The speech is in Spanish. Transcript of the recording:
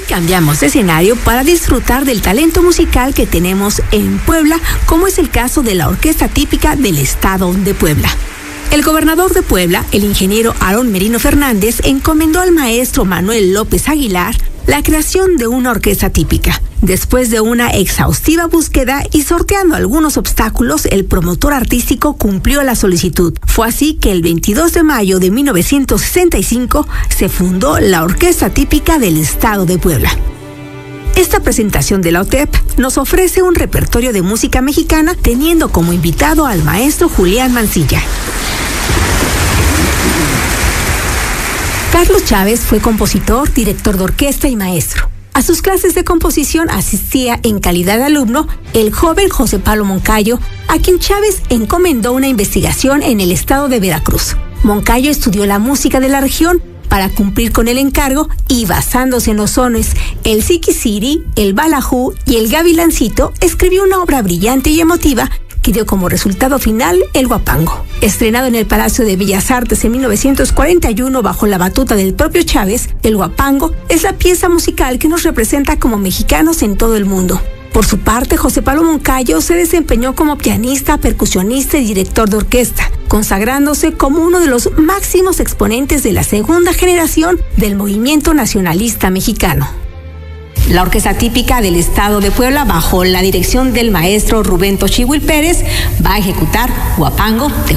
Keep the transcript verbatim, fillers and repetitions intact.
cambiamos de escenario para disfrutar del talento musical que tenemos en Puebla, como es el caso de la Orquesta Típica del Estado de Puebla. El gobernador de Puebla, el ingeniero Aarón Merino Fernández, encomendó al maestro Manuel López Aguilar la creación de una orquesta típica. Después de una exhaustiva búsqueda y sorteando algunos obstáculos, el promotor artístico cumplió la solicitud. Fue así que el veintidós de mayo de mil novecientos sesenta y cinco se fundó la Orquesta Típica del Estado de Puebla. Esta presentación de la O T E P nos ofrece un repertorio de música mexicana, teniendo como invitado al maestro Julián Mancilla. Carlos Chávez fue compositor, director de orquesta y maestro. A sus clases de composición asistía en calidad de alumno el joven José Pablo Moncayo, a quien Chávez encomendó una investigación en el estado de Veracruz. Moncayo estudió la música de la región para cumplir con el encargo y, basándose en los sones el Siquisiri, el Balajú y el Gavilancito, escribió una obra brillante y emotiva que dio como resultado final el Huapango. Estrenado en el Palacio de Bellas Artes en mil novecientos cuarenta y uno bajo la batuta del propio Chávez, el Huapango es la pieza musical que nos representa como mexicanos en todo el mundo. Por su parte, José Pablo Moncayo se desempeñó como pianista, percusionista y director de orquesta, consagrándose como uno de los máximos exponentes de la segunda generación del movimiento nacionalista mexicano. La Orquesta Típica del Estado de Puebla, bajo la dirección del maestro Rubén Tochihuil Pérez, va a ejecutar Huapango de